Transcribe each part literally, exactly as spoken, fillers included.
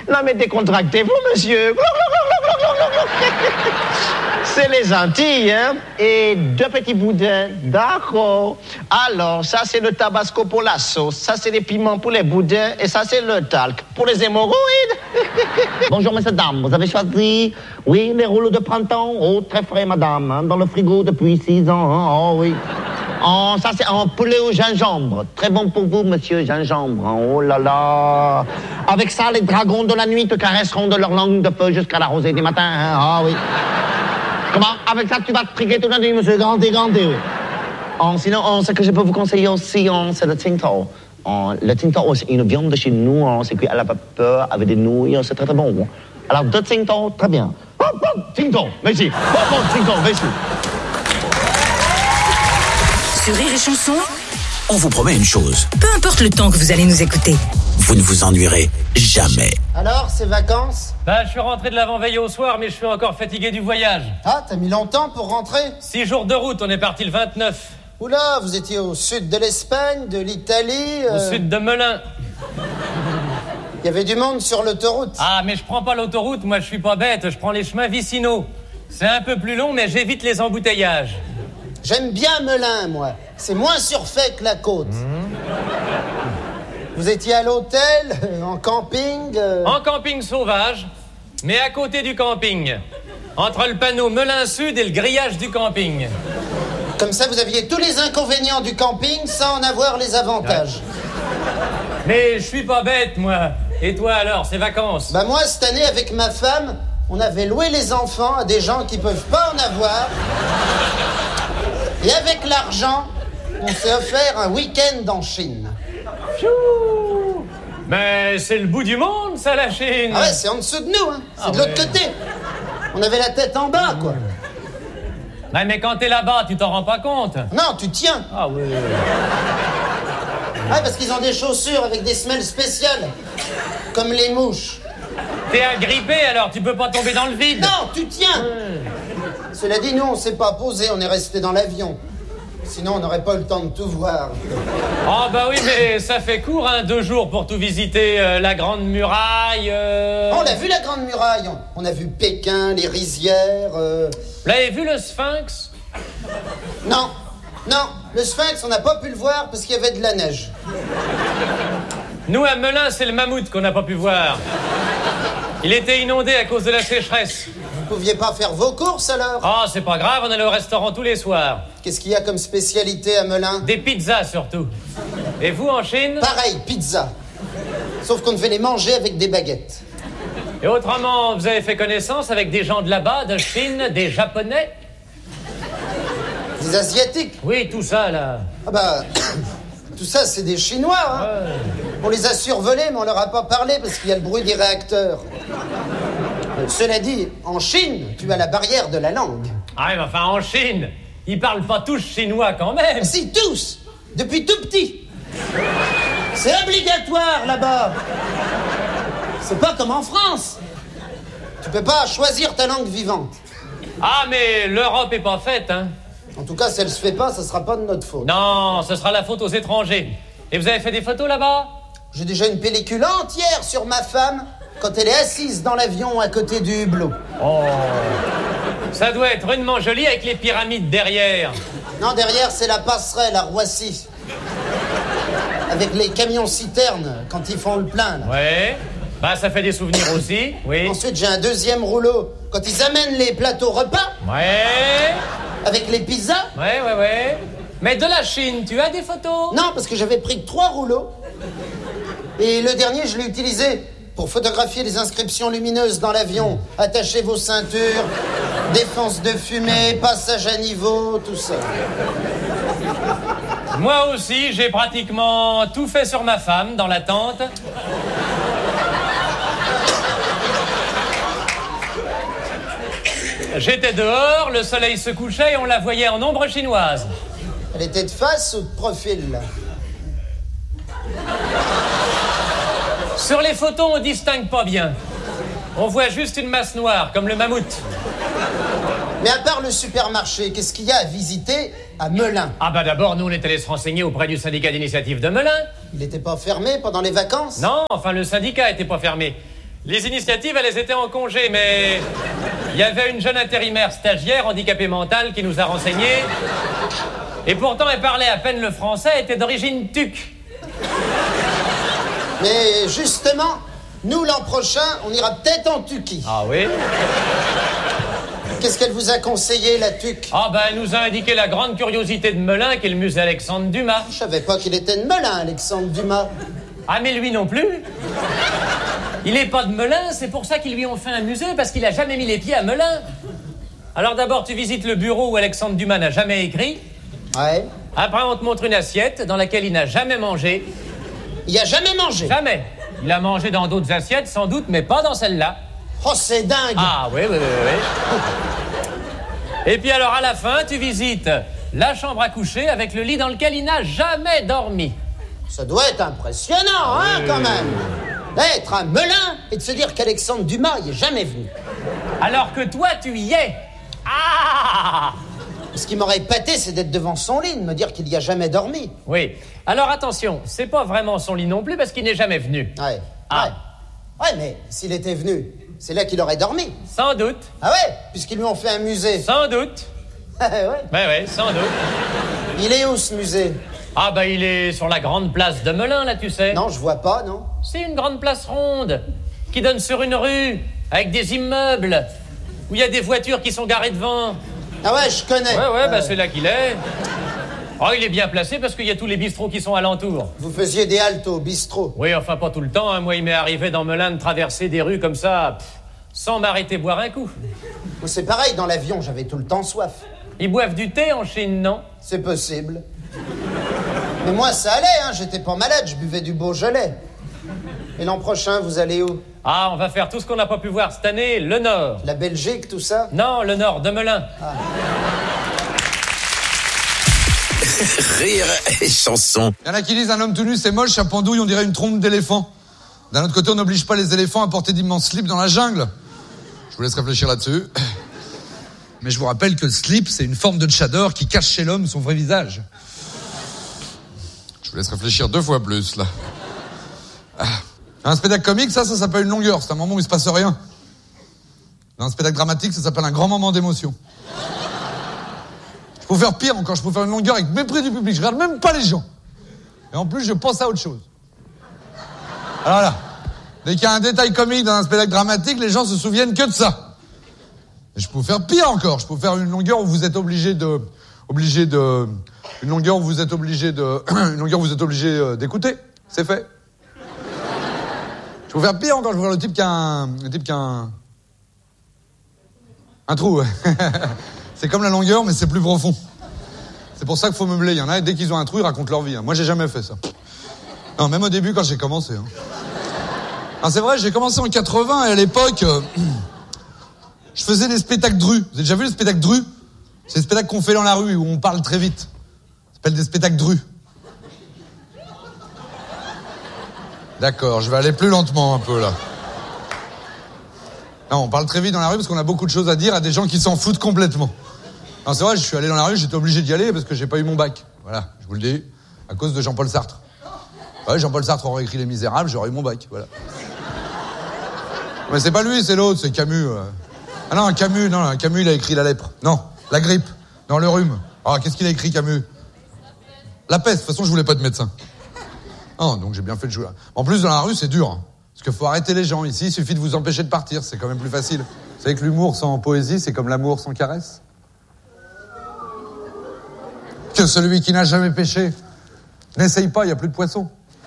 Non, mais décontractez-vous, monsieur. C'est les Antilles, hein. Et deux petits boudins. D'accord. Alors, ça, c'est le tabasco pour la sauce. Ça, c'est les piments pour les boudins. Et ça, c'est le talc pour les hémorroïdes. Bonjour, messieurs, dames. Vous avez choisi, oui, les rouleaux de printemps. Oh, très frais, madame. Hein, dans le frigo depuis six ans. Hein. Oh, oui. Oh, ça, c'est un poulet au gingembre. Très bon pour vous, monsieur gingembre. Oh là là. Avec ça, les dragons de la nuit te caresseront de leur langue de feu jusqu'à la rosée du matin. Hein. Ah oui. Comment? Avec ça, tu vas te triquer toute la nuit, monsieur. Grandé, grandé, oui. Oh, sinon, oh, ce que je peux vous conseiller aussi, oh, c'est le tinto. Oh, le tinto, oh, c'est une viande de chez nous. Oh, c'est cuit à la vapeur avec des nouilles. Oh, c'est très, très bon. Alors, deux tinto, très bien. Oh, oh, tinto, merci. Oh, oh, tinto, merci. Sur Rire et Chanson, on vous promet une chose. Peu importe le temps que vous allez nous écouter, vous ne vous ennuierez jamais. Alors, ces vacances? Bah, je suis rentré de l'avant-veille au soir, mais je suis encore fatigué du voyage. Ah, t'as mis longtemps pour rentrer? Six jours de route, on est parti le vingt-neuf. Oula, vous étiez au sud de l'Espagne, de l'Italie... Euh... Au sud de Melun. Il y avait du monde sur l'autoroute. Ah, mais je prends pas l'autoroute, moi je suis pas bête, je prends les chemins vicinaux. C'est un peu plus long, mais j'évite les embouteillages. J'aime bien Melun, moi. C'est moins surfait que la côte. Mmh. Vous étiez à l'hôtel, euh, en camping euh... En camping sauvage, mais à côté du camping. Entre le panneau Melun Sud et le grillage du camping. Comme ça, vous aviez tous les inconvénients du camping sans en avoir les avantages. Ouais. Mais je suis pas bête, moi. Et toi, alors, ces vacances? Bah moi, cette année, avec ma femme, on avait loué les enfants à des gens qui peuvent pas en avoir. Et avec l'argent, on s'est offert un week-end en Chine. Pfiou. Mais c'est le bout du monde, ça, la Chine. Ah ouais, c'est en dessous de nous, hein. C'est ah de l'autre ouais. côté. On avait la tête en bas, quoi. Ouais, mais quand t'es là-bas, tu t'en rends pas compte. Non, tu tiens. Ah oui. Ouais, parce qu'ils ont des chaussures avec des semelles spéciales. Comme les mouches. T'es agrippé, alors tu peux pas tomber dans le vide. Non, tu tiens. Ouais. Cela dit, nous, on s'est pas posé, on est resté dans l'avion. Sinon, on n'aurait pas eu le temps de tout voir. Ah bah oui, mais ça fait court, hein, deux jours pour tout visiter. Euh, la Grande Muraille... Euh... On a vu la Grande Muraille. On a vu Pékin, les rizières... Euh... Vous l'avez vu, le Sphinx? Non, non. Le Sphinx, on n'a pas pu le voir parce qu'il y avait de la neige. Nous, à Melun, c'est le mammouth qu'on n'a pas pu voir. Il était inondé à cause de la sécheresse. Vous pouviez pas faire vos courses, alors? Ah, oh, c'est pas grave, on allait au restaurant tous les soirs. Qu'est-ce qu'il y a comme spécialité à Melun? Des pizzas, surtout. Et vous, en Chine? Pareil, pizza. Sauf qu'on devait les manger avec des baguettes. Et autrement, vous avez fait connaissance avec des gens de là-bas, de Chine, des Japonais? Des Asiatiques? Oui, tout ça, là. Ah bah... Tout ça, c'est des Chinois, hein. Ouais. On les a survolés, mais on leur a pas parlé parce qu'il y a le bruit des réacteurs. Cela dit, en Chine, tu as la barrière de la langue. Ah mais enfin, en Chine, ils parlent pas tous chinois quand même. Si, tous. Depuis tout petit. C'est obligatoire, là-bas. C'est pas comme en France. Tu peux pas choisir ta langue vivante. Ah, mais l'Europe est pas faite, hein. En tout cas, si elle se fait pas, ça sera pas de notre faute. Non, ce sera la faute aux étrangers. Et vous avez fait des photos là-bas? J'ai déjà une pellicule entière sur ma femme quand elle est assise dans l'avion à côté du hublot. Oh. Ça doit être rudement joli avec les pyramides derrière. Non, derrière, c'est la passerelle à Roissy. Avec les camions-citernes quand ils font le plein, là. Ouais. Bah, ça fait des souvenirs aussi, oui. Ensuite, j'ai un deuxième rouleau quand ils amènent les plateaux repas. Ouais. Avec les pizzas. Ouais, ouais, ouais. Mais de la Chine, tu as des photos? Non, parce que j'avais pris trois rouleaux. Et le dernier, je l'ai utilisé pour photographier les inscriptions lumineuses dans l'avion. Attachez vos ceintures, défense de fumée, passage à niveau, tout ça. Moi aussi, j'ai pratiquement tout fait sur ma femme dans la tente. J'étais dehors, le soleil se couchait et on la voyait en ombre chinoise. Elle était de face ou de profil, là? Sur les photos, on distingue pas bien. On voit juste une masse noire, comme le mammouth. Mais à part le supermarché, qu'est-ce qu'il y a à visiter à Melun? Ah bah d'abord, nous, on est allés se renseigner auprès du syndicat d'initiative de Melun. Il n'était pas fermé pendant les vacances? Non, enfin, le syndicat était pas fermé. Les initiatives, elles étaient en congé, mais il y avait une jeune intérimaire stagiaire handicapée mentale qui nous a renseignés. Et pourtant, elle parlait à peine le français, elle était d'origine tuque. Mais justement, nous, l'an prochain, on ira peut-être en Tuquie. Ah oui? Qu'est-ce qu'elle vous a conseillé, la tuque? Ah ben, elle nous a indiqué la grande curiosité de Melun, qui est le musée Alexandre Dumas. Je savais pas qu'il était de Melun, Alexandre Dumas. Ah, mais lui non plus. Il est pas de Melun, c'est pour ça qu'ils lui ont fait un musée, parce qu'il a jamais mis les pieds à Melun. Alors d'abord, tu visites le bureau où Alexandre Dumas n'a jamais écrit. Ouais. Après, on te montre une assiette dans laquelle il n'a jamais mangé. Il a jamais mangé? Jamais. Il a mangé dans d'autres assiettes, sans doute, mais pas dans celle-là. Oh, c'est dingue. Ah, oui, oui, oui, oui. Et puis alors, à la fin, tu visites la chambre à coucher avec le lit dans lequel il n'a jamais dormi. Ça doit être impressionnant, hein, oui, quand même. D'être à Melun et de se dire qu'Alexandre Dumas y est jamais venu. Alors que toi, tu y es. Ah! Ce qui m'aurait épaté, c'est d'être devant son lit, de me dire qu'il y a jamais dormi. Oui. Alors attention, c'est pas vraiment son lit non plus parce qu'il n'est jamais venu. Ouais. Ah. Ouais. Ouais, mais s'il était venu, c'est là qu'il aurait dormi. Sans doute. Ah ouais? Puisqu'ils lui ont fait un musée. Sans doute. Ouais. Ouais, ouais, sans doute. Il est où, ce musée? Ah bah il est sur la grande place de Melun, là, tu sais. Non, je vois pas, non. C'est une grande place ronde qui donne sur une rue avec des immeubles où il y a des voitures qui sont garées devant. Ah ouais, je connais. Ouais, ouais, euh... bah c'est là qu'il est. Oh, il est bien placé parce qu'il y a tous les bistrots qui sont alentour. Vous faisiez des haltes au bistrot? Oui, enfin pas tout le temps, hein. Moi, il m'est arrivé dans Melun de traverser des rues comme ça, pff, sans m'arrêter boire un coup. C'est pareil, dans l'avion, j'avais tout le temps soif. Ils boivent du thé en Chine, non? C'est possible. Mais moi, ça allait, hein, j'étais pas malade, je buvais du Beaujolais. Et l'an prochain, vous allez où? Ah, on va faire tout ce qu'on n'a pas pu voir cette année, le Nord. La Belgique, tout ça? Non, le Nord, de Melun. Ah. Rire et chanson. Il y en a qui disent un homme tout nu c'est moche, sa pendouille on dirait une trompe d'éléphant. D'un autre côté on n'oblige pas les éléphants à porter d'immenses slips dans la jungle. Je vous laisse réfléchir là-dessus. Mais je vous rappelle que le slip c'est une forme de tchador qui cache chez l'homme son vrai visage. Je vous laisse réfléchir deux fois plus là. Un spectacle comique ça, ça s'appelle une longueur, c'est un moment où il se passe rien. Dans un spectacle dramatique ça s'appelle un grand moment d'émotion. Je peux faire pire encore, je peux faire une longueur avec mépris du public, je regarde même pas les gens. Et en plus, je pense à autre chose. Alors là, dès qu'il y a un détail comique dans un spectacle dramatique, les gens se souviennent que de ça. Et je peux faire pire encore, je peux faire une longueur où vous êtes obligé de... obligé de... une longueur où vous êtes obligé de... une longueur où vous êtes obligé d'écouter. C'est fait. Je peux faire pire encore, je peux faire le type qui a un... le type qui a un... un trou, ouais. C'est comme la longueur, mais c'est plus profond. C'est pour ça qu'il faut meubler. Il y en a, dès qu'ils ont un trou, ils racontent leur vie. Moi, j'ai jamais fait ça. Non, même au début, quand j'ai commencé. Hein. Non, c'est vrai, j'ai commencé en quatre-vingts, et à l'époque, euh, je faisais des spectacles drus. Vous avez déjà vu les spectacles drus? C'est des spectacles qu'on fait dans la rue, où on parle très vite. Ça s'appelle des spectacles drus. D'accord, je vais aller plus lentement un peu, là. Non, on parle très vite dans la rue parce qu'on a beaucoup de choses à dire à des gens qui s'en foutent complètement. Non, c'est vrai, je suis allé dans la rue, j'étais obligé d'y aller parce que j'ai pas eu mon bac. Voilà, je vous le dis, à cause de Jean-Paul Sartre. Ouais, Jean-Paul Sartre aurait écrit Les Misérables, j'aurais eu mon bac, voilà. Mais c'est pas lui, c'est l'autre, c'est Camus. Euh. Ah non, Camus, non, Camus, il a écrit La lèpre. Non, la grippe. Non, le rhume. Ah, qu'est-ce qu'il a écrit, Camus? La peste, de toute façon, je voulais pas de médecin. Non, donc j'ai bien fait de jouer. En plus, dans la rue, c'est dur. Hein. Parce qu'il faut arrêter les gens. Ici, il suffit de vous empêcher de partir. C'est quand même plus facile. Vous savez que l'humour sans poésie, c'est comme l'amour sans caresse. Que celui qui n'a jamais pêché n'essaye pas, il n'y a plus de poissons.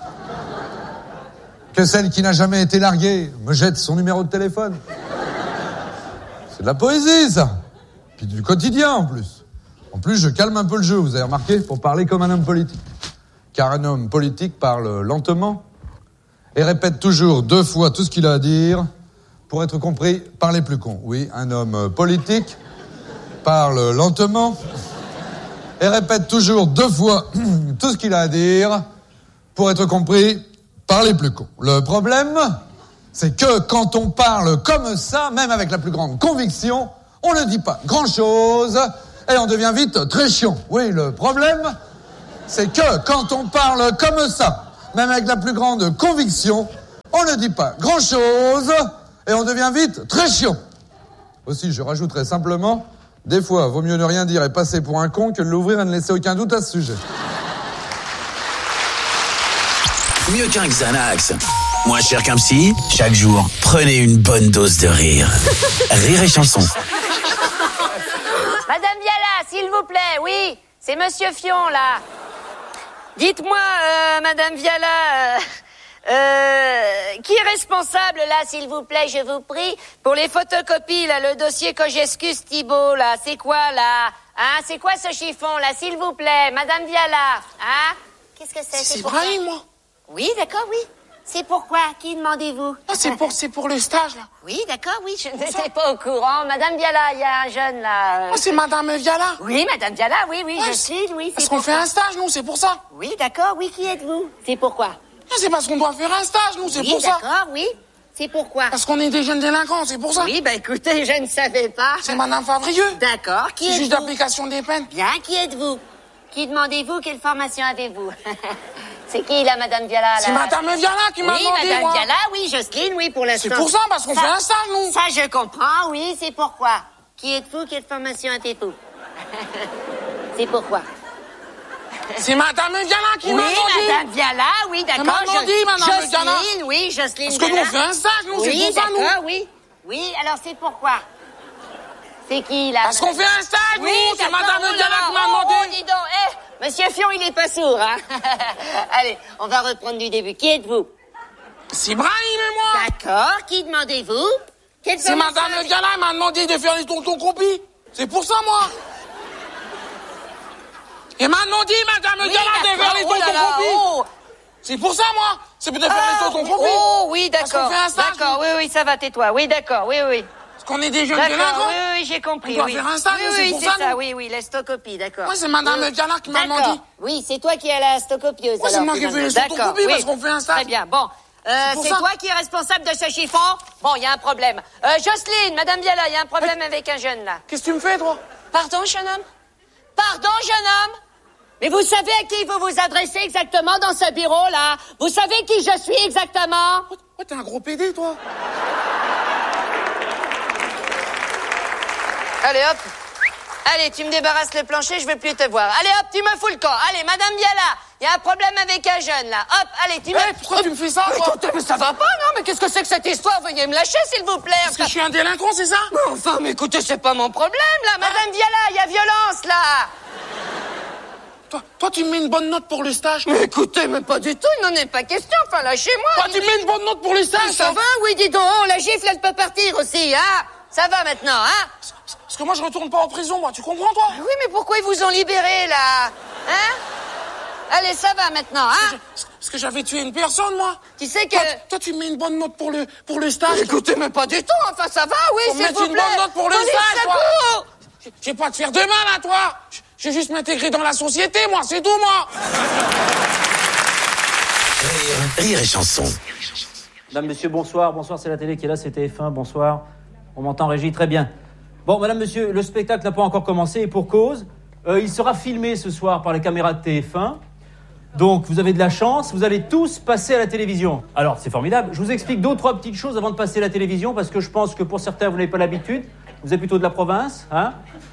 Que celle qui n'a jamais été larguée me jette son numéro de téléphone. C'est de la poésie, ça. Puis du quotidien, en plus. En plus, je calme un peu le jeu, vous avez remarqué, pour parler comme un homme politique. Car un homme politique parle lentement et répète toujours deux fois tout ce qu'il a à dire pour être compris par les plus cons. Oui, un homme politique parle lentement et répète toujours deux fois tout ce qu'il a à dire pour être compris par les plus cons. Le problème, c'est que quand on parle comme ça, même avec la plus grande conviction, on ne dit pas grand-chose et on devient vite très chiant. Oui, le problème, c'est que quand on parle comme ça, même avec la plus grande conviction, on on ne dit pas grand-chose et on devient vite très chiant. Aussi, je rajouterai simplement, des fois, vaut mieux ne rien dire et passer pour un con que de l'ouvrir et ne laisser aucun doute à ce sujet. Mieux qu'un Xanax. Moins cher qu'un psy, chaque jour, prenez une bonne dose de rire. Rire et chanson. Madame Viala, s'il vous plaît, oui, c'est Monsieur Fion, là. Dites-moi, euh, Madame Viala, euh, euh, qui est responsable, là, s'il vous plaît, je vous prie, pour les photocopies, là, le dossier Kogescus Thibault, là, c'est quoi, là? Hein, c'est quoi ce chiffon, là, s'il vous plaît, Madame Viala, hein? Qu'est-ce que c'est? C'est Brahim, moi. Oui, d'accord, oui. C'est pourquoi? Qui demandez-vous? Ah, c'est pour, c'est pour le stage, là. Oui, d'accord, oui, je n'étais pas au courant. Madame Viala, il y a un jeune, là. Ah, c'est Madame Viala. Oui, Madame Viala, oui, oui, Ouais, je suis, oui, c'est Parce qu'on fait un stage, nous, c'est pour ça. Oui, d'accord, oui, qui êtes-vous? C'est pourquoi? Ah, c'est parce qu'on doit faire un stage, nous, c'est Oui, pour ça. d'accord, oui. C'est pourquoi? Parce qu'on est des jeunes délinquants, c'est pour ça. Oui, bah écoutez, je ne savais pas. C'est Madame Favrieux. D'accord, qui C'est êtes-vous? juge d'application des peines. Bien, qui êtes-vous? Qui demandez-vous? Quelle formation avez-vous? C'est qui, là, Madame Viala, là? C'est Madame Viala qui m'a Oui, demandé, Madame moi. Viala, oui, Jocelyne, oui, pour l'instant. C'est pour ça, parce qu'on Ça- fait un stage, nous. Ça, je comprends, oui, c'est pourquoi. Qui êtes-vous? Quelle formation avez-vous? C'est pourquoi. C'est Madame Viala qui Oui, m'a demandé. Madame Viala, oui, d'accord. m'a demandé, Jo- Madame Viala. Jocelyne, oui, Jocelyne Parce que nous, Viala. on fait un stage, nous, c'est Oui, pour ça, nous. d'accord, oui. Oui, alors c'est pourquoi. C'est qui, là? Parce qu'on madame- fait un stage, Oui, nous. C'est d'accord, Madame oh là Viala là, qui m'a oh, demandé. Oh, dis donc, eh, Monsieur Fion, il est pas sourd, hein. Allez, on va reprendre du début. Qui êtes-vous? C'est Brahim et moi. D'accord, qui demandez-vous? Quelle C'est formation Madame avez- Viala, elle m'a demandé de faire les tontons compis. C'est pour ça, moi. Et maintenant dit, Madame Oui, Viala, de d'accord, faire les oh là tontons là, compis. oh. C'est pour ça, moi. C'est pour de faire Ah, les tontons oui, compis. oh, oui, Parce qu'on d'accord. fait un stage, D'accord, oui, oui, ça va, tais-toi. Oui, d'accord, oui, oui. Parce qu'on est des jeunes D'accord, délinquants. oui, oui, j'ai compris. On doit oui. faire un stage, oui, c'est oui, pour c'est ça, ça, nous. oui, oui, la stocopie, d'accord. Ouais, c'est Madame Oui. Viala qui m'a D'accord. demandé. Oui, c'est toi qui es la stocopieuse. Ouais, c'est alors, moi qui fais finalement. les D'accord, photocopies oui. parce qu'on fait un stage. Très bien, bon. Euh, pour c'est ça. toi qui es responsable de ce chiffon? Bon, il y a un problème. Euh, Jocelyne, Madame Viala, il y a un problème avec un jeune, là. Qu'est-ce que tu me fais, toi? Pardon, jeune homme? Pardon, jeune homme? Mais vous savez à qui vous vous adressez exactement dans ce bureau-là? Vous savez qui je suis exactement? Ouais, t'es un gros pédé, toi. Allez, hop. Allez, tu me débarrasses le plancher, je veux plus te voir. Allez, hop, tu me fous le camp. Allez, Madame Viala, il y a un problème avec un jeune, là. Hop, allez, tu me... Eh, pourquoi tu me fais ça, Mais toi? écoutez, mais ça va pas, non? Mais qu'est-ce que c'est que cette histoire? Veuillez me lâcher, s'il vous plaît. Parce que je suis un délinquant, c'est ça? Mais enfin, mais écoutez, c'est pas mon problème, là. Madame Viala, il y a violence, là. Toi, toi, tu me mets une bonne note pour le stage. Mais écoutez, mais pas du tout, il n'en est pas question. Enfin, lâchez-moi. Toi, tu me mets une bonne note pour le stage. Ça va? Oui, dis donc, oh, la gifle, elle peut partir aussi, hein? Ça va maintenant, hein? Parce que moi, je retourne pas en prison, moi. Tu comprends, toi? Oui, mais pourquoi ils vous ont libéré, là? Hein? Allez, ça va maintenant, hein? Parce que j'avais tué une personne, moi. Tu sais que... Toi, toi, tu me mets une bonne note pour le, pour le stage. Écoutez, mais pas du tout, enfin, ça va, oui, Pour s'il mettre vous une plaît. bonne note pour le Police, stage, toi. secours! Je vais pas te faire de mal à toi. Je vais juste m'intégrer dans la société, moi. C'est tout, moi. Rire, rire et chanson. Madame, monsieur, bonsoir. Bonsoir, c'est la télé qui est là, c'est T F un, bonsoir. On m'entend, Régie, très bien. Bon, madame, monsieur, le spectacle n'a pas encore commencé et pour cause, euh, il sera filmé ce soir par les caméras de T F un. Donc, vous avez de la chance, vous allez tous passer à la télévision. Alors, c'est formidable. Je vous explique deux ou trois petites choses avant de passer à la télévision parce que je pense que pour certains, vous n'avez pas l'habitude. Vous êtes plutôt de la province, hein?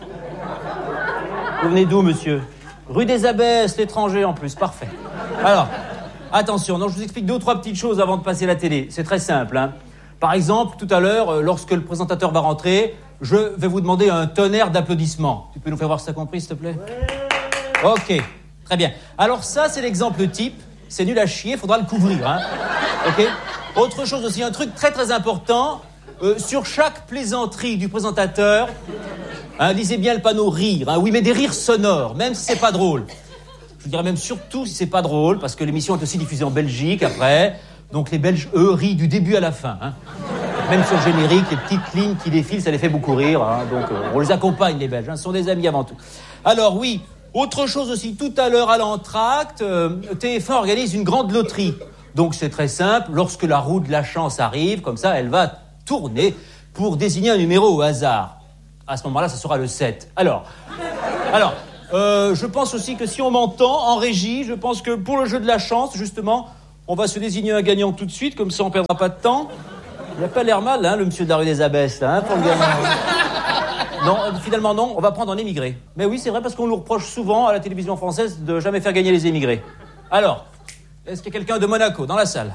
Vous venez d'où, monsieur? Rue des Abbesses, l'étranger en plus, parfait. Alors, attention, non, je vous explique deux ou trois petites choses avant de passer à la télé. C'est très simple, hein. Par exemple, tout à l'heure, euh, lorsque le présentateur va rentrer, je vais vous demander un tonnerre d'applaudissements. Tu peux nous faire voir ça compris, s'il te plaît? Ok, très bien. Alors ça, c'est l'exemple type. C'est nul à chier, faudra le couvrir, hein. Ok? Autre chose aussi, un truc très très important. Euh, sur chaque plaisanterie du présentateur, hein, lisez bien le panneau rire. Hein, oui, mais des rires sonores, même si c'est pas drôle. Je dirais même surtout si c'est pas drôle, parce que l'émission est aussi diffusée en Belgique après. Donc les Belges, eux, rient du début à la fin. Hein. Même sur le générique, les petites lignes qui défilent, ça les fait beaucoup rire. Hein. Donc euh, on les accompagne, les Belges. Hein. Ce sont des amis avant tout. Alors oui, autre chose aussi, tout à l'heure à l'entracte, euh, T F un organise une grande loterie. Donc c'est très simple, lorsque la roue de la chance arrive, comme ça, elle va tourner pour désigner un numéro au hasard. À ce moment-là, ça sera le sept. Alors, alors euh, je pense aussi que si on m'entend en régie, je pense que pour le jeu de la chance, justement, On va se désigner un gagnant tout de suite, comme ça on perdra pas de temps. Il a pas l'air mal, hein, le monsieur de la rue des Abbesses, là, hein, pour le gagnant. Non, euh, finalement non, on va prendre un émigré. Mais oui, c'est vrai, parce qu'on nous reproche souvent à la télévision française de jamais faire gagner les émigrés. Alors, est-ce qu'il y a quelqu'un de Monaco dans la salle?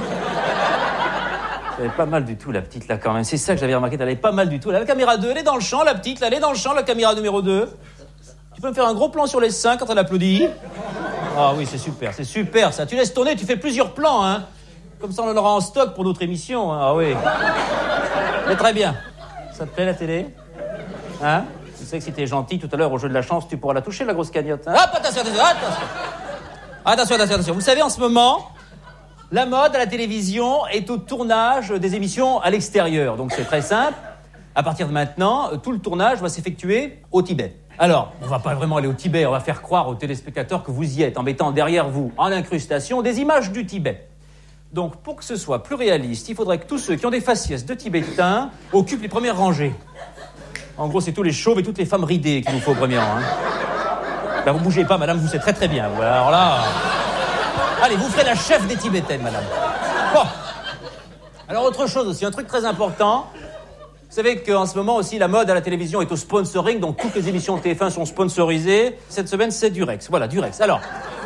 Elle est pas mal du tout, la petite, là, quand même. C'est ça que j'avais remarqué, elle est pas mal du tout. Là, la caméra deux, elle est dans le champ, la petite, là, elle est dans le champ, la caméra numéro deux. Tu peux me faire un gros plan sur les seins quand elle applaudit? Ah oui, c'est super, c'est super, ça. Tu laisses tourner, tu fais plusieurs plans, hein. Comme ça, on en aura en stock pour notre émission, hein. Ah oui. Mais très bien. Ça te plaît, la télé? Hein? Tu sais que si t'es gentil, tout à l'heure, au jeu de la chance, tu pourras la toucher, la grosse cagnotte. Hein? Hop, attention, attention, attention. Attention, attention, attention. Vous savez, en ce moment, la mode à la télévision est au tournage des émissions à l'extérieur. Donc, c'est très simple. À partir de maintenant, tout le tournage va s'effectuer au Tibet. Alors, on va pas vraiment aller au Tibet, on va faire croire aux téléspectateurs que vous y êtes, en mettant derrière vous, en incrustation, des images du Tibet. Donc, pour que ce soit plus réaliste, il faudrait que tous ceux qui ont des faciès de Tibétains occupent les premières rangées. En gros, c'est tous les chauves et toutes les femmes ridées qu'il nous faut au premier rang. Hein. Ben, vous bougez pas, madame, vous savez très très bien. Alors là... Allez, vous ferez la chef des Tibétaines, madame. Bon. Alors, autre chose aussi, un truc très important. Vous savez qu'en ce moment aussi, la mode à la télévision est au sponsoring, donc toutes les émissions de T F un sont sponsorisées. Cette semaine, c'est Durex. Voilà, Durex. Alors,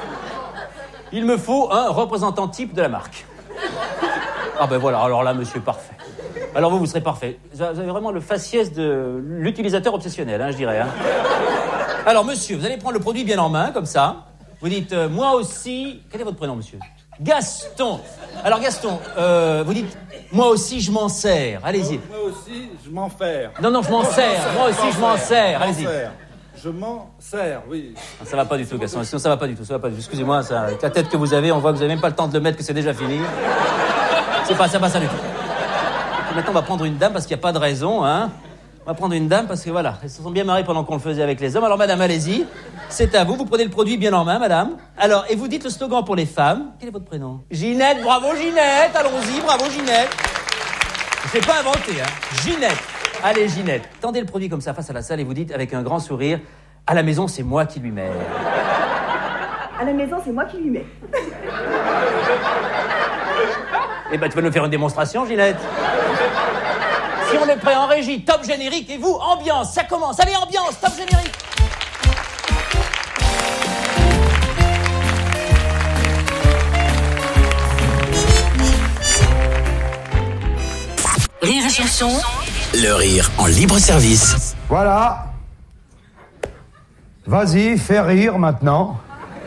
il me faut un représentant type de la marque. Ah ben voilà, alors là, monsieur, parfait. Alors vous, vous serez parfait. Vous avez vraiment le faciès de l'utilisateur obsessionnel, hein, je dirais. Hein. Alors, monsieur, vous allez prendre le produit bien en main, comme ça. Vous dites, euh, moi aussi... Quel est votre prénom, monsieur? Gaston. Alors, Gaston, euh, vous dites, moi aussi, je m'en sers. Allez-y. Moi aussi, je m'en sers. Non, non, je m'en sers. Moi aussi, je m'en sers. Allez-y. Je m'en sers, oui. Ça va pas du tout, Gaston. Sinon, ça va pas du tout. Ça va pas du tout. Excusez-moi, ça, avec la tête que vous avez, on voit que vous avez même pas le temps de le mettre, que c'est déjà fini. C'est pas ça, pas ça du tout. Et maintenant, on va prendre une dame parce qu'il n'y a pas de raison, hein. On va prendre une dame parce que voilà, elles se sont bien marrées pendant qu'on le faisait avec les hommes. Alors, madame, allez-y. C'est à vous. Vous prenez le produit bien en main, madame. Alors, et vous dites le slogan pour les femmes. Quel est votre prénom? Ginette. Bravo, Ginette. Allons-y. Bravo, Ginette. Je l'ai pas inventé, hein. Ginette. Allez, Ginette. Tendez le produit comme ça face à la salle et vous dites avec un grand sourire, à la maison, c'est moi qui lui mets. À la maison, c'est moi qui lui mets. Eh ben, tu vas nous faire une démonstration, Ginette. Si on est prêt en régie, top générique. Et vous, ambiance, ça commence. Allez, ambiance, top générique. Rire et chanson. Le rire en libre service. Voilà. Vas-y, fais rire maintenant.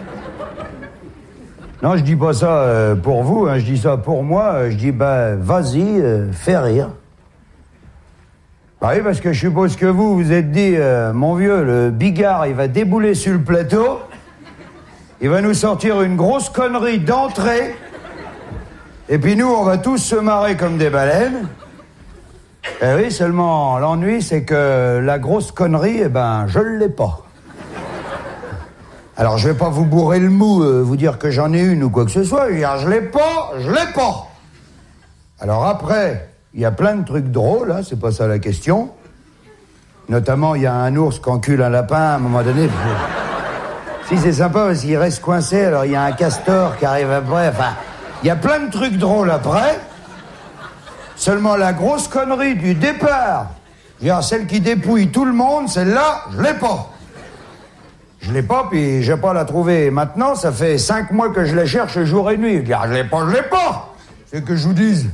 Non, je dis pas ça euh, pour vous, hein, je dis ça pour moi. Je dis, bah, vas-y, euh, fais rire. Bah oui, parce que je suppose que vous, vous êtes dit, euh, mon vieux, le Bigard, il va débouler sur le plateau, il va nous sortir une grosse connerie d'entrée, et puis nous, on va tous se marrer comme des baleines. Eh oui, seulement, l'ennui, c'est que la grosse connerie, eh ben, je l'ai pas. Alors, je vais pas vous bourrer le mou, euh, vous dire que j'en ai une ou quoi que ce soit, je vais dire, je l'ai pas, je l'ai pas. Alors après... Il y a plein de trucs drôles, hein, c'est pas ça la question. Notamment, il y a un ours qui encule un lapin à un moment donné. Si, c'est sympa parce qu'il reste coincé, alors il y a un castor qui arrive après. Enfin, il y a plein de trucs drôles après. Seulement la grosse connerie du départ, je veux dire, celle qui dépouille tout le monde, celle-là, je l'ai pas. Je l'ai pas, puis j'ai pas la trouver. Maintenant, ça fait cinq mois que je la cherche jour et nuit. Je dis, ah, je l'ai pas, je l'ai pas. C'est que je vous dise.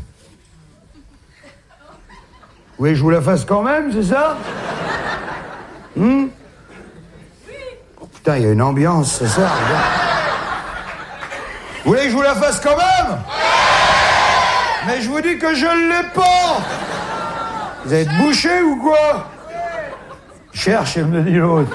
Vous voulez que je vous la fasse quand même, c'est ça? Hum? Oh putain, il y a une ambiance, c'est ça, regarde. Vous voulez que je vous la fasse quand même? Mais je vous dis que je ne l'ai pas. Vous êtes bouché ou quoi? Cherche, me dit l'autre.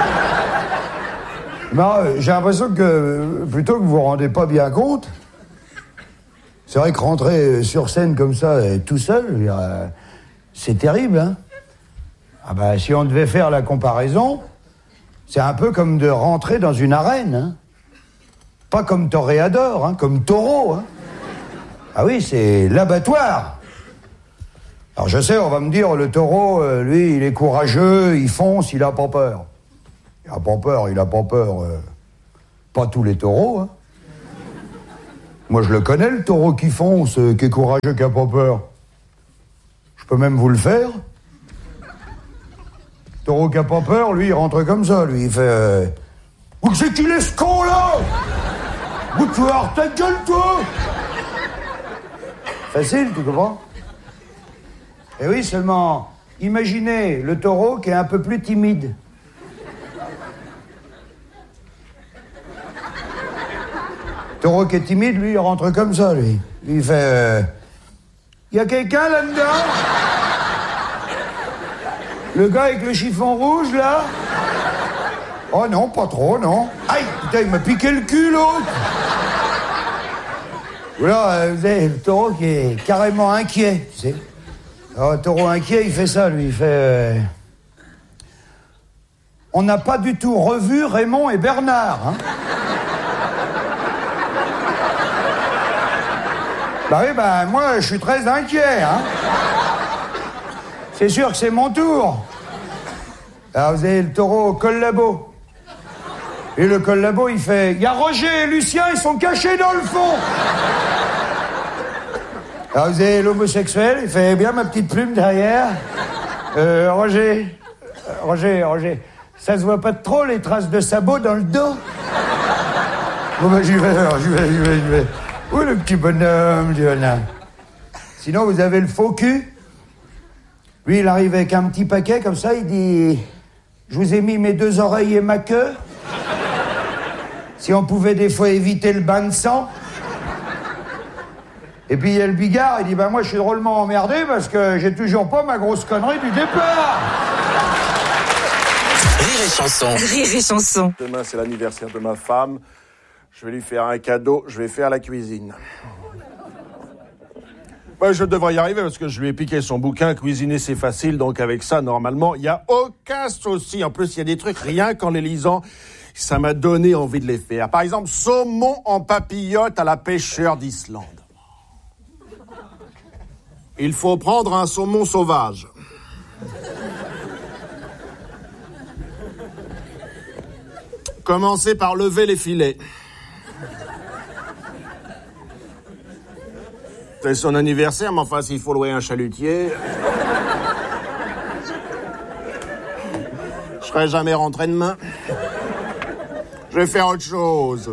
Non, j'ai l'impression que, plutôt que vous vous rendez pas bien compte, c'est vrai que rentrer sur scène comme ça, tout seul, je veux dire, c'est terrible, hein. Ah bah, si on devait faire la comparaison, c'est un peu comme de rentrer dans une arène, hein. Pas comme toréador, hein, comme taureau, hein. Ah oui, c'est l'abattoir. Alors je sais, on va me dire, le taureau, euh, lui, il est courageux, il fonce, il a pas peur. Il a pas peur, il a pas peur. Euh, pas tous les taureaux, hein. Moi, je le connais, le taureau qui fonce, euh, qui est courageux, qui a pas peur. Je peux même vous le faire. Le taureau qui a pas peur, lui, il rentre comme ça, lui, il fait... Euh... Où c'est qu'il est ce con, là? Où tu vas avoir ta gueule, toi? Facile, tu comprends? Eh oui, seulement, imaginez le taureau qui est un peu plus timide. Le taureau qui est timide, lui, il rentre comme ça, lui. Il fait... Euh... Y a quelqu'un là-dedans? Le gars avec le chiffon rouge, là? Oh non, pas trop, non. Aïe, putain, il m'a piqué le cul, l'autre. Voilà, vous avez le taureau qui est carrément inquiet, tu sais. Alors, le taureau inquiet, il fait ça, lui, il fait... Euh... On n'a pas du tout revu Raymond et Bernard, hein. Bah oui, bah moi, je suis très inquiet, hein. C'est sûr que c'est mon tour. Alors, vous avez le taureau au collabo. Et le collabo, il fait... Il y a Roger et Lucien, ils sont cachés dans le fond. Alors, vous avez l'homosexuel, il fait... Bien, ma petite plume derrière. Euh, Roger... Roger, Roger... Ça se voit pas trop, les traces de sabots dans le dos? Bon, bah, j'y vais, alors, j'y vais, j'y vais, j'y vais. Où le petit bonhomme, Diana? Sinon, vous avez le faux cul. Lui, il arrive avec un petit paquet, comme ça, il dit... Je vous ai mis mes deux oreilles et ma queue. Si on pouvait des fois éviter le bain de sang. Et puis, il y a le bigard, il dit... Ben, moi, je suis drôlement emmerdé parce que j'ai toujours pas ma grosse connerie du départ. Rire et chanson. Rire et chanson. Demain, c'est l'anniversaire de ma femme. Je vais lui faire un cadeau, je vais faire la cuisine. Ouais, je devrais y arriver parce que je lui ai piqué son bouquin. Cuisiner, c'est facile, donc avec ça, normalement, il n'y a aucun souci. En plus, il y a des trucs, rien qu'en les lisant, ça m'a donné envie de les faire. Par exemple, saumon en papillote à la pêcheur d'Islande. Il faut prendre un saumon sauvage. Commencez par lever les filets. C'est son anniversaire, mais enfin, s'il faut louer un chalutier... Je serai jamais rentré demain. Je vais faire autre chose.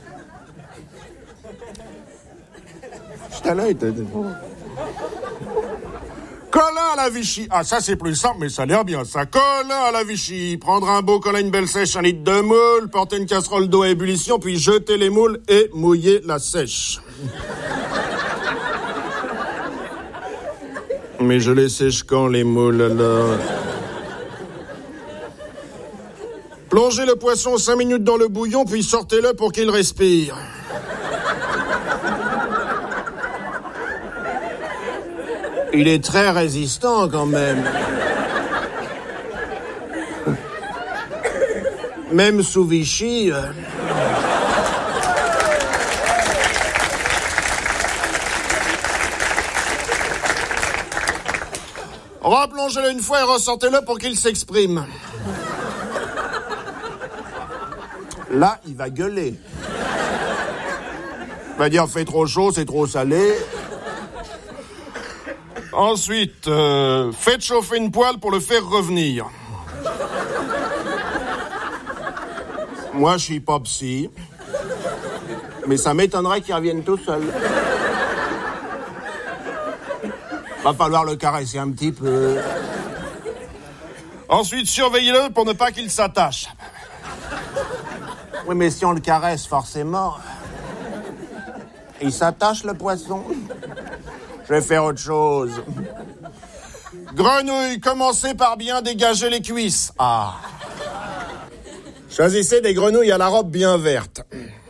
Putain, là, il était... Colin à la Vichy. Ah, ça, c'est plus simple, mais ça a l'air bien, ça. Colin à la Vichy. Prendre un beau colin, une belle sèche, un litre de moule, porter une casserole d'eau à ébullition, puis jeter les moules et mouiller la sèche. Mais je les sèche quand, les moules, alors? Plongez le poisson cinq minutes dans le bouillon, puis sortez-le pour qu'il respire. Il est très résistant, quand même. Même sous Vichy... Euh... Replongez-le une fois et ressortez-le pour qu'il s'exprime. Là, il va gueuler. Il va dire, fait trop chaud, c'est trop salé. Ensuite, euh, faites chauffer une poêle pour le faire revenir. Moi, je suis pas psy, mais ça m'étonnerait qu'il revienne tout seul. Va falloir le caresser un petit peu. Ensuite, surveillez-le pour ne pas qu'il s'attache. Oui, mais si on le caresse, forcément, il s'attache, le poisson. Je vais faire autre chose. Grenouille, commencez par bien dégager les cuisses. Ah. Choisissez des grenouilles à la robe bien verte.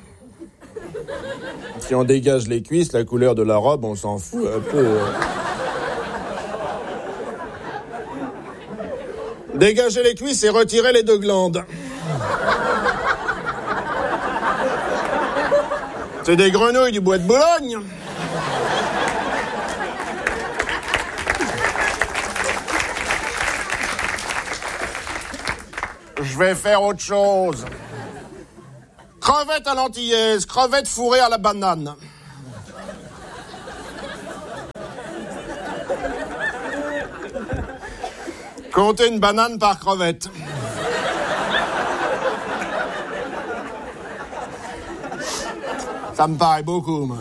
Si on dégage les cuisses, la couleur de la robe, on s'en fout un peu. Dégagez les cuisses et retirez les deux glandes. C'est des grenouilles du bois de Boulogne. Je vais faire autre chose. Crevettes à l'antillaise, crevettes fourrées à la banane. Comptez une banane par crevette. Ça me paraît beaucoup, moi.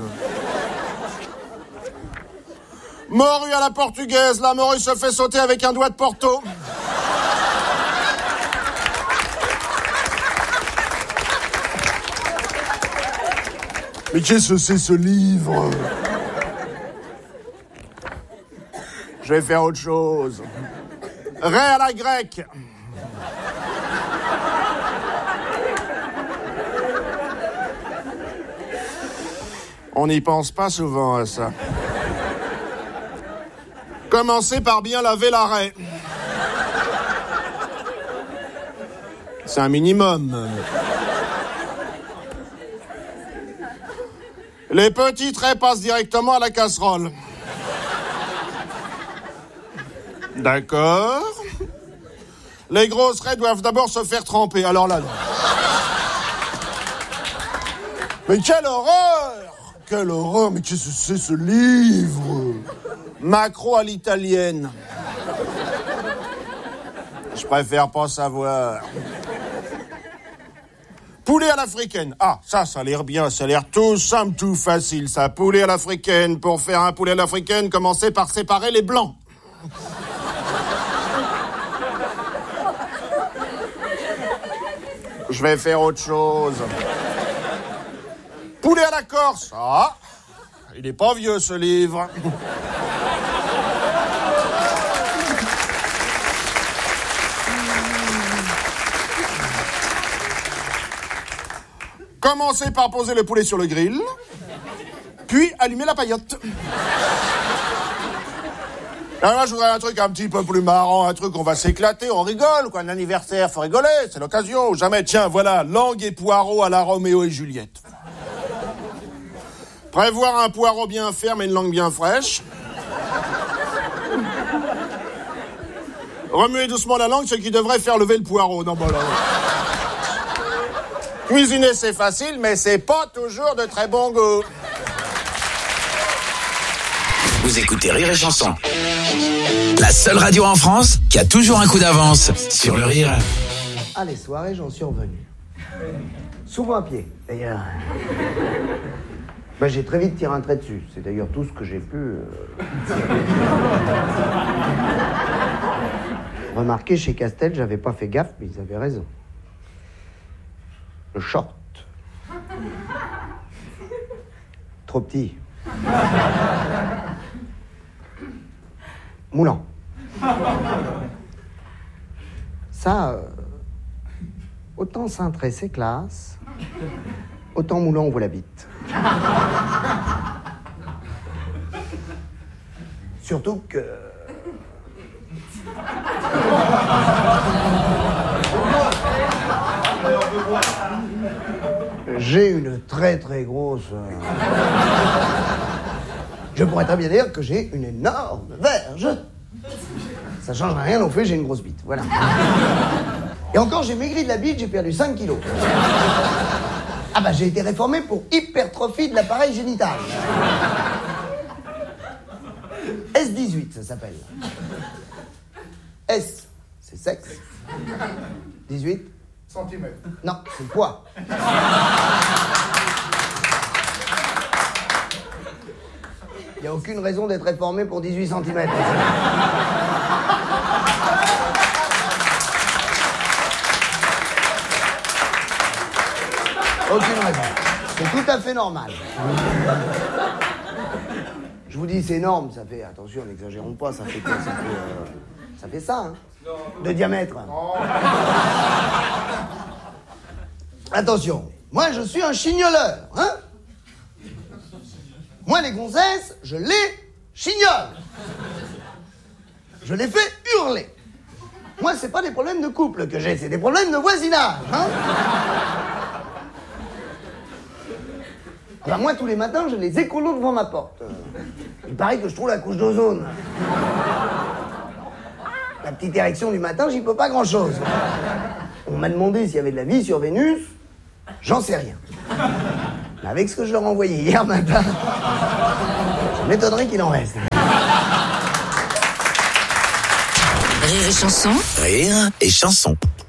Morue à la portugaise, la morue se fait sauter avec un doigt de Porto. Mais qu'est-ce que c'est ce livre? Je vais faire autre chose. Ré à la grecque. On n'y pense pas souvent à ça. Commencez par bien laver la raie. C'est un minimum. Les petits traits passent directement à la casserole. D'accord. Les grosses raies doivent d'abord se faire tremper. Alors là, non. Mais quelle horreur! Quelle horreur! Mais qu'est-ce que c'est ce livre? Macro à l'italienne. Je préfère pas savoir. Poulet à l'africaine. Ah, ça, ça a l'air bien. Ça a l'air tout simple, tout facile, ça. Poulet à l'africaine. Pour faire un poulet à l'africaine, commencez par séparer les blancs. Je vais faire autre chose. Poulet à la Corse. Ah, il est pas vieux, ce livre. Commencez par poser le poulet sur le grill, puis allumer la paillote. Alors là, je voudrais un truc un petit peu plus marrant, un truc où on va s'éclater, on rigole, quoi. Un anniversaire, faut rigoler, c'est l'occasion. Jamais, tiens, voilà, langue et poireaux à la Roméo et Juliette. Prévoir un poireau bien ferme et une langue bien fraîche. Remuer doucement la langue, ce qui devrait faire lever le poireau. Non, bon, là, cuisiner, c'est facile, mais c'est pas toujours de très bon goût. Vous écoutez Rire et Chanson. La seule radio en France qui a toujours un coup d'avance sur le rire. Ah, les soirées, j'en suis revenu. Souvent à pied, d'ailleurs. Ben, j'ai très vite tiré un trait dessus. C'est d'ailleurs tout ce que j'ai pu... Euh... Remarquez, chez Castel, j'avais pas fait gaffe, mais ils avaient raison. Le short. Trop petit. Moulant. Ça, euh, autant cintré, c'est classe. Autant moulant, on voit la bite. Surtout que... J'ai une très très grosse... Je pourrais très bien dire que j'ai une énorme verge. Ça change rien au fait, j'ai une grosse bite, voilà. Et encore, j'ai maigri de la bite, j'ai perdu cinq kilos. Ah bah, j'ai été réformé pour hypertrophie de l'appareil génital. S dix-huit, ça s'appelle. S, c'est sexe. dix-huit Centimètres. Non, c'est le poids. Il n'y a aucune raison d'être réformé pour dix-huit centimètres. Aucune raison. C'est tout à fait normal. Je vous dis, c'est énorme, ça fait... Attention, n'exagérons pas, ça fait quoi? Ça fait, euh, ça fait ça, hein, de diamètre. Attention, moi je suis un chignoleur, hein. Moi les gonzesses, je les chignole. Je les fais hurler. Moi c'est pas des problèmes de couple que j'ai, c'est des problèmes de voisinage, hein. Ben moi tous les matins j'ai les écolos devant ma porte. Il paraît que je trouve la couche d'ozone. La petite érection du matin, j'y peux pas grand-chose. On m'a demandé s'il y avait de la vie sur Vénus. J'en sais rien. Mais avec ce que je leur ai envoyé hier matin, je m'étonnerais qu'il en reste. Rire et chanson. Rire et chanson.